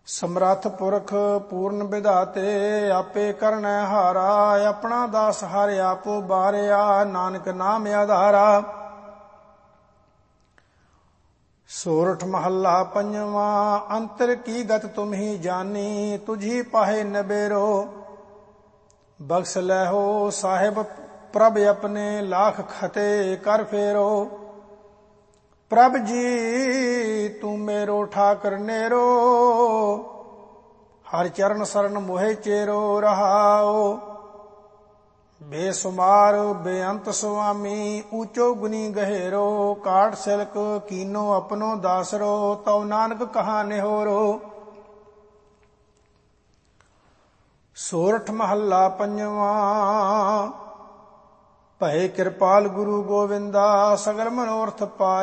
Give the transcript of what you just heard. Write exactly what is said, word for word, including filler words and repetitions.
ਸਮਰੱਥ ਪੁਰਖ ਪੂਰਨ ਵਿਧਾਤੇ, ਆਪੇ ਕਰਨੈ ਹਾਰਾ। ਆਪਣਾ ਦਾਸ ਹਰਿ ਆਪੋ ਬਾਰਿਆ, ਨਾਨਕ ਨਾਮ ਆਧਾਰਾ। ਸੋਰਠ ਮਹੱਲਾ ਪੰਜਵਾਂ। ਅੰਤਰ ਕੀ ਗਤ ਤੁਮ ਹੀ ਜਾਨੀ, ਤੁਝੀ ਪਾਹੇ ਨਬੇਰੋ। ਬਖਸ਼ ਲੈਹੋ ਸਾਹਿਬ ਪ੍ਰਭ ਆਪਣੇ, ਲਾਖ ਖਤੇ ਕਰ ਫੇਰੋ। ਪ੍ਰਭ ਜੀ ਤੂੰ ਮੇਰੋ ਠਾਕਰ ਨੇਰੋ, ਹਰ ਚਰਨ ਸਰਨ ਮੋਹਿ ਚੇਰੋ। ਰਹਾਓ ਬੇਸੁਮਾਰ ਬੇਅੰਤ ਸੁਆਮੀ, ਊਚੋ ਗੁਨੀ ਗਹਿਰੋ। ਕਾਟ ਸਿਲਕ ਕੀਨੋ ਆਪਣੋ ਦਾਸਰੋ, ਤਉ ਨਾਨਕ ਕਹਾ ਨਿਹੋਰੋ। ਸੋਰਠ ਮਹੱਲਾ ਪੰਜਵਾਂ। ਭਏ ਕਿਰਪਾਲ ਗੁਰੂ ਗੋਵਿੰਦਾ, ਸਗਲ ਮਨੋਰਥ ਪਾਏ।